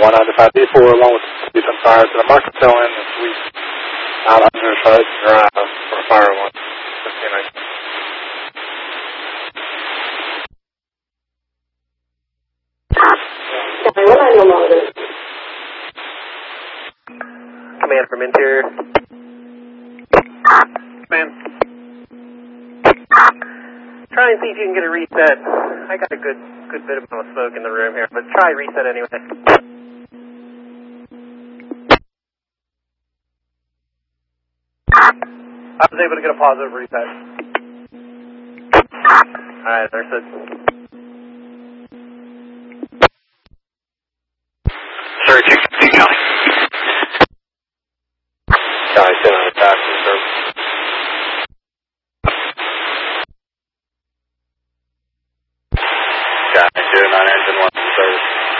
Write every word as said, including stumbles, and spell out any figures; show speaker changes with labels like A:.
A: one ninety-five B four along with the defense fire to the market tail end and sweep out under Charlotte Drive for fire one fifteen nineteen.
B: Command from interior. Command. Try and see if you can get a reset. I got a good good bit of smoke in the room here, but try reset anyway. I was able to get a positive reset. Alright, there's it.